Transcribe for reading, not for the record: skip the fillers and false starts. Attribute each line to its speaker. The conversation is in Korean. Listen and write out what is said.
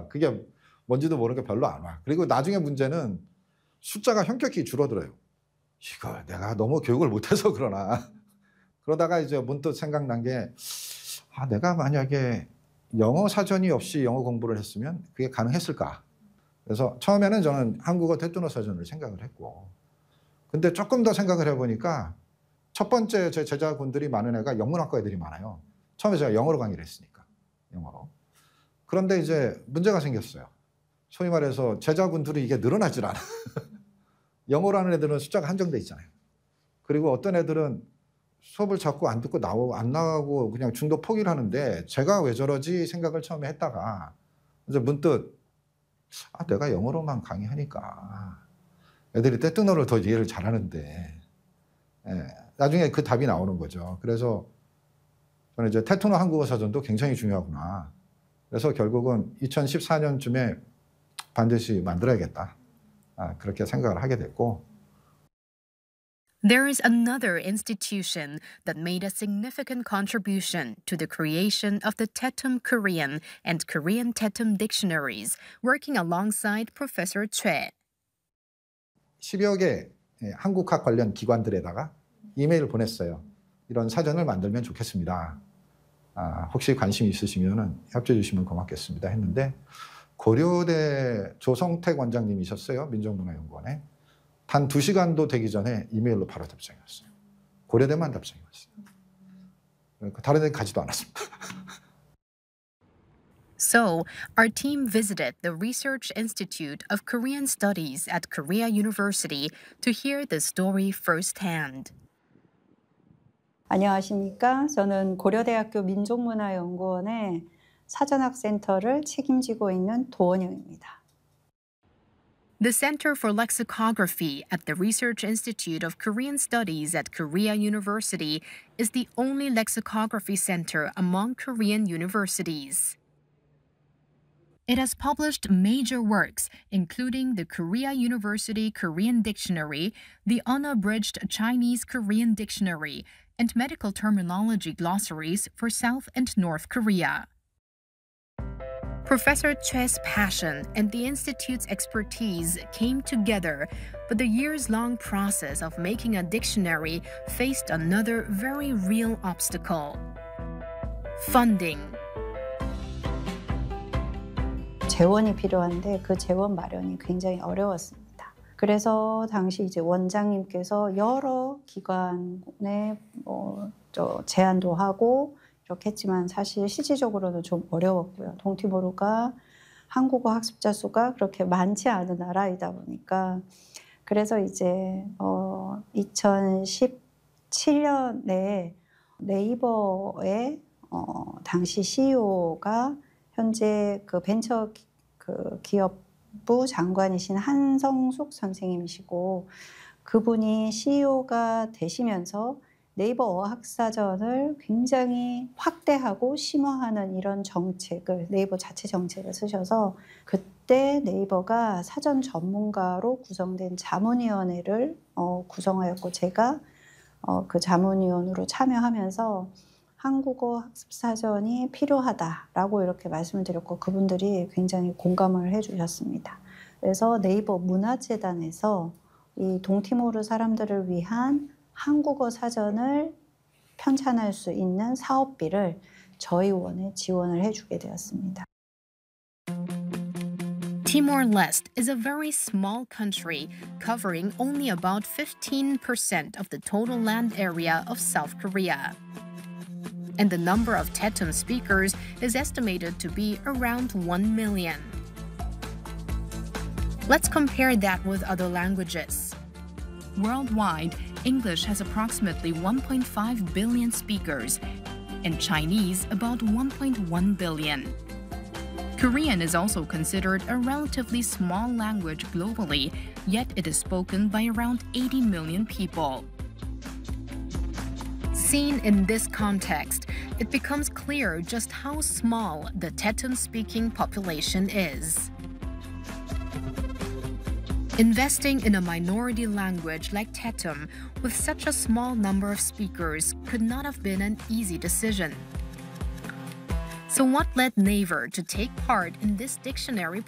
Speaker 1: 그게 뭔지도 모르니까 별로 안 와. 그리고 나중에 문제는 숫자가 현격히 줄어들어요. 이거 내가 너무 교육을 못해서 그러나. 그러다가 이제 문득 생각난 게 내가 만약에 영어 사전이 없이 영어 공부를 했으면 그게 가능했을까? 그래서 처음에는 저는 한국어 대뚜너 사전을 생각을 했고, 근데 조금 더 생각을 해보니까 첫 번째 제 제자분들이 많은 애가 영문학과 애들이 많아요. 처음에 제가 영어로 강의를 했으니까, 영어로. 그런데 이제 문제가 생겼어요. 소위 말해서 제자분들이 이게 늘어나질 않아. 영어로 하는 애들은 숫자가 한정돼 있잖아요. 그리고 어떤 애들은 수업을 자꾸 안 듣고 안 나가고 그냥 중도 포기를 하는데 제가 왜 저러지 생각을 처음에 했다가 이제 문득 내가 영어로만 강의하니까 애들이 떼뚜너를 더 이해를 잘하는데, 나중에 그 답이 나오는 거죠. 그래서 저는 이제 테투너 한국어 사전도 굉장히 중요하구나. 그래서 결국은 2014년쯤에 반드시 만들어야겠다. 그렇게 생각을 하게 됐고.
Speaker 2: There is another institution that made a significant contribution to the creation of the Tetum Korean and Korean Tetum dictionaries, working alongside Professor Choi.
Speaker 1: 10여 개 한국학 관련 기관들에다가 이메일을 보냈어요. 이런 사전을 만들면 좋겠습니다. 혹시 관심 있으시면 협조해 주시면 고맙겠습니다 했는데, 고려대 조성택 원장님이셨어요. 민족문화연구원에. 단 2시간도 되기 전에 이메일로 바로 답장이 왔어요. 고려대만 답장이 왔어요. 다른 데 가지도 않았습니다.
Speaker 2: So, our team visited the Research Institute of Korean Studies at Korea University to hear the story firsthand.
Speaker 3: 안녕하십니까. 저는 고려대학교 민족문화연구원의 사전학센터를 책임지고 있는 도원영입니다.
Speaker 2: The Center for Lexicography at the Research Institute of Korean Studies at Korea University is the only lexicography center among Korean universities. It has published major works, including the Korea University Korean Dictionary, the Unabridged Chinese Korean Dictionary, and medical terminology glossaries for South and North Korea. Professor Choi's passion and the Institute's expertise came together, but the years-long process of making a dictionary faced another very real obstacle: funding.
Speaker 3: 재원이 필요한데 그 재원 마련이 굉장히 어려웠습니다. 그래서 당시 이제 원장님께서 여러 기관에 제안도 하고 이렇게 했지만 사실 실질적으로는 좀 어려웠고요. 동티모르가 한국어 학습자 수가 그렇게 많지 않은 나라이다 보니까, 그래서 이제 2017년에 네이버의 당시 CEO가 현재 그 벤처 기업부 장관이신 한성숙 선생님이시고, 그분이 CEO가 되시면서 네이버 어학사전을 굉장히 확대하고 심화하는 이런 정책을, 네이버 자체 정책을 쓰셔서 그때 네이버가 사전 전문가로 구성된 자문위원회를 구성하였고, 제가 그 자문위원으로 참여하면서 한국어 학습사전이 필요하다라고 이렇게 말씀을 드렸고, 그분들이 굉장히 공감을 해주셨습니다. 그래서 네이버 문화재단에서 이 동티모르 사람들을 위한 한국어 사전을 편찬할 수 있는 사업비를 저희 원에 지원을 해주게 되었습니다.
Speaker 2: Timor-Leste is a very small country, covering only about 15% of the total land area of South Korea. And the number of Tetum speakers is estimated to be around 1 million. Let's compare that with other languages. Worldwide, English has approximately 1.5 billion speakers, and Chinese about 1.1 billion. Korean is also considered a relatively small language globally, yet it is spoken by around 80 million people. Seen in this context, it becomes clear just how small the Tetum-speaking population is. Investing in a minority language like Tetum with such a small number of speakers could not have been an easy decision. So what led Naver to take part in this dictionary